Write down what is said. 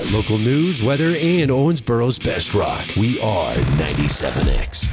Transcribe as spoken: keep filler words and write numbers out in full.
Local news, weather, and Owensboro's best rock. We are ninety-seven X.